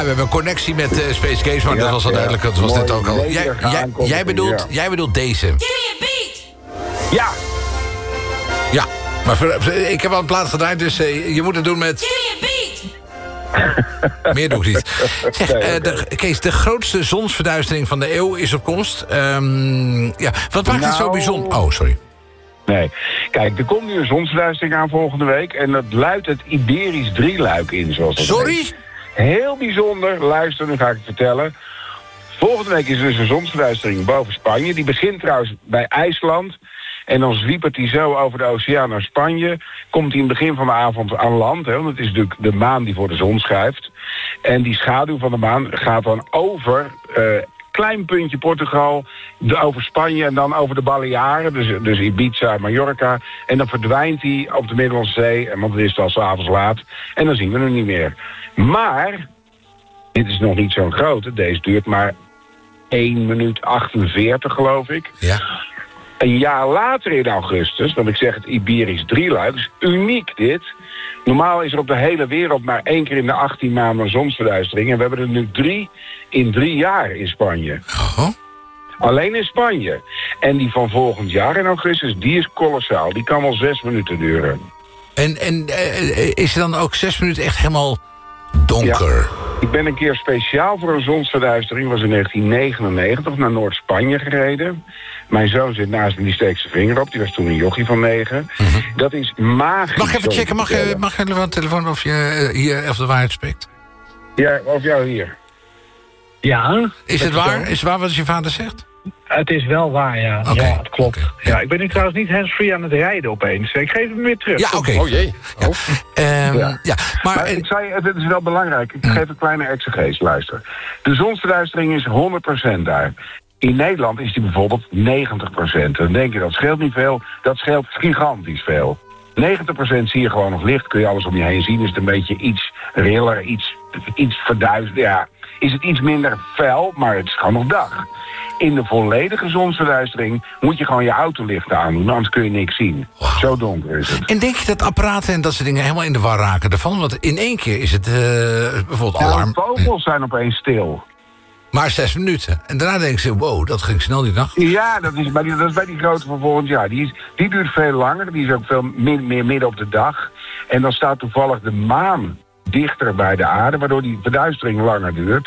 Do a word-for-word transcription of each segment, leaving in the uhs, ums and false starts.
We hebben een connectie met uh, Space Case, maar ja, dat was al ja, duidelijk. Dat was net ook al. Jij, jij, jij, bedoelt, ja. jij bedoelt deze. Give me a beat! Ja. Ja, maar voor, voor, ik heb al een plaat gedraaid, dus uh, je moet het doen met... Give me a beat! Meer doe ik niet. Zeg, uh, de, Kees, de grootste zonsverduistering van de eeuw is op komst. Um, ja, wat maakt nou, het zo bijzonder? Oh, sorry. Nee, kijk, er komt nu een zonsverduistering aan volgende week... en dat luidt het Iberisch drieluik in, zoals dat Sorry? heet. Heel bijzonder, luister, nu ga ik het vertellen. Volgende week is er dus een zonsverduistering boven Spanje. Die begint trouwens bij IJsland... En dan zwiepert hij zo over de oceaan naar Spanje. Komt hij in het begin van de avond aan land. Hè, want het is natuurlijk de maan die voor de zon schuift. En die schaduw van de maan gaat dan over... Uh, klein puntje Portugal, de, over Spanje en dan over de Balearen. Dus, dus Ibiza, Mallorca. En dan verdwijnt hij op de Middellandse Zee. Want het is al 's avonds laat. En dan zien we hem niet meer. Maar, dit is nog niet zo'n grote. Deze duurt maar één minuut achtenveertig, geloof ik. Ja. Een jaar later in augustus, want ik zeg het Iberisch drieluik, is uniek dit. Normaal is er op de hele wereld maar één keer in de achttien maanden een zonsverduistering. En we hebben er nu drie in drie jaar in Spanje. Oh. Alleen in Spanje. En die van volgend jaar in augustus, die is kolossaal. Die kan wel zes minuten duren. En, en uh, is er dan ook zes minuten echt helemaal donker? Ja. Ik ben een keer speciaal voor een zonsverduistering, was in negentien negenennegentig, naar Noord-Spanje gereden. Mijn zoon zit naast me, die steekt zijn vinger op. Die was toen een jochie van negen. Mm-hmm. Dat is magisch. Mag ik even checken, mag je, mag je even aan de telefoon of je uh, hier of de waarheid spreekt? Ja, of jou hier. Ja. Is het waar? Is het waar wat je vader zegt? Het is wel waar, ja. Okay. Ja, het klopt. Okay. Ja, ik ben nu trouwens niet hands-free aan het rijden opeens. Ik geef hem weer terug. Ja, oké. Okay. Oh jee. Ja. Oh. Um, ja. ja. Maar, maar ik zei, het is wel belangrijk. Ik geef een kleine exegese, luister. De zonsverduistering is honderd procent daar. In Nederland is die bijvoorbeeld negentig procent. Dan denk je, dat scheelt niet veel. Dat scheelt gigantisch veel. negentig procent zie je gewoon nog licht. Kun je alles om je heen zien. Is het een beetje iets riller, iets, iets verduisterd. Ja, is het iets minder fel, maar het is gewoon nog dag. In de volledige zonsverduistering moet je gewoon je autolichten aandoen. Anders kun je niks zien. Wow. Zo donker is het. En denk je dat apparaten en dat soort dingen helemaal in de war raken ervan? Want in één keer is het uh, bijvoorbeeld nou, alarm. Vogels zijn opeens stil. Maar zes minuten. En daarna denken ze, wow, dat ging snel die nacht. Ja, dat is bij die, dat is bij die grote van volgend jaar. Die, is, die duurt veel langer. Die is ook veel meer, meer midden op de dag. En dan staat toevallig de maan dichter bij de aarde, waardoor die verduistering langer duurt.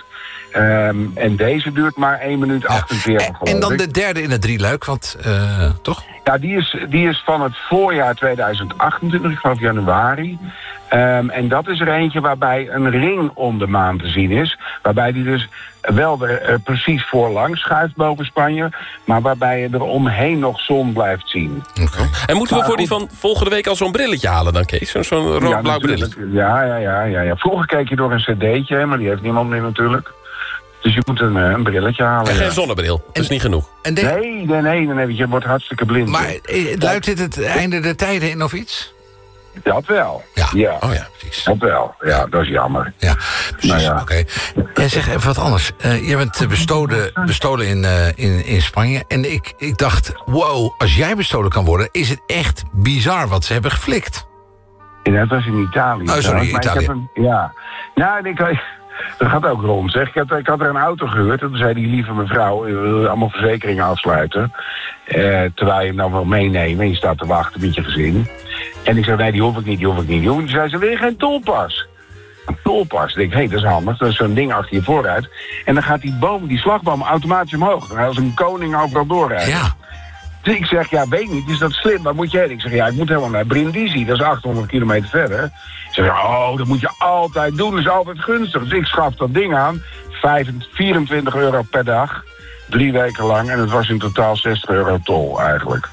Um, en deze duurt maar één minuut achtenveertig. Ja. En, en dan ik. de derde in het drieluik, want uh, toch? Ja, die is, die is van het voorjaar tweeduizend achtentwintig, ik geloof januari. Um, en dat is er eentje waarbij een ring om de maan te zien is. Waarbij die dus wel er uh, precies voorlangs schuift boven Spanje, maar waarbij je er omheen nog zon blijft zien. Okay. En moeten we maar voor die van volgende week al zo'n brilletje halen dan, Kees? Zo'n zo rood-blauw ja, brilletje? Ja, ja, ja, ja, ja. Vroeger keek je door een cd'tje, maar die heeft niemand meer natuurlijk. Dus je moet een, een brilletje halen. En ja. geen zonnebril, dat is niet genoeg. En de... Nee, nee, nee, nee, je wordt hartstikke blind. Maar eh, luidt dit het einde der tijden in of iets? Dat wel. Ja, ja. Oh ja, precies. Dat wel, ja, dat is jammer. Ja, precies, nou ja. Oké. Okay. En zeg even wat anders. Uh, jij bent bestolen, bestolen in, uh, in, in Spanje. En ik, ik dacht, wow, als jij bestolen kan worden, is het echt bizar wat ze hebben geflikt. Ja, dat was in Italië. Oh, sorry, maar Italië. Een, ja. Nou, ik, dat gaat ook rond, zeg. Ik had, ik had er een auto gehuurd en toen zei die lieve mevrouw, je wil allemaal verzekeringen afsluiten. Uh, terwijl je hem dan wil meenemen en je staat te wachten met je gezin. En ik zei, nee, die hoef ik niet, die hoef ik niet. Die hoef ik niet. Toen zei ze, wil je geen tolpas? Een tolpas. Ik denk, hé, hey, dat is handig. Dat is zo'n ding achter je vooruit. En dan gaat die boom, die slagboom automatisch omhoog. Dan gaat als een koning overal doorrijden. Ja. Dus ik zeg, ja, weet niet, is dat slim? Waar moet je heen? Ik zeg, ja, ik moet helemaal naar Brindisi. Dat is achthonderd kilometer verder. Ik zeg, oh, dat moet je altijd doen. Dat is altijd gunstig. Dus ik schaf dat ding aan. vierentwintig euro per dag. Drie weken lang. En het was in totaal zestig euro tol eigenlijk.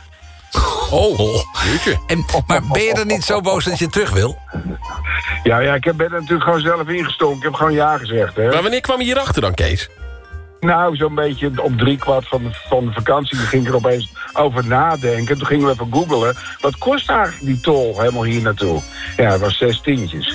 Oh, oh. En, maar ben je dan niet zo boos dat je terug wil? Ja, ja, ik ben er natuurlijk gewoon zelf ingestoken. Ik heb gewoon ja gezegd, hè. Maar wanneer kwam je hierachter dan, Kees? Nou, zo'n beetje op driekwart van de, van de vakantie ging ik er opeens over nadenken. Toen gingen we even googlen. Wat kost eigenlijk die tol helemaal hier naartoe? Ja, dat was zes tientjes.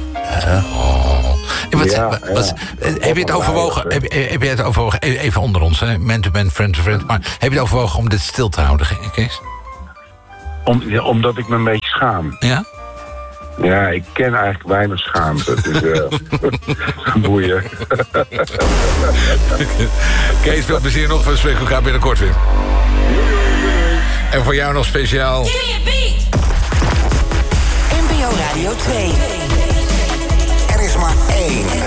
Uh, oh. Wat, ja, wat, ja. Wat, heb je het overwogen? Heb, heb je het overwogen? Even onder ons, hè? Man to man, friend to friend. Maar heb je het overwogen om dit stil te houden, Kees? Om, ja, omdat ik me een beetje schaam. Ja? Ja, ik ken eigenlijk weinig schaamte. Dus uh, boeien. Kees, veel plezier nog. We spreken elkaar binnenkort weer. En voor jou nog speciaal... N P O Radio twee. Er is maar één.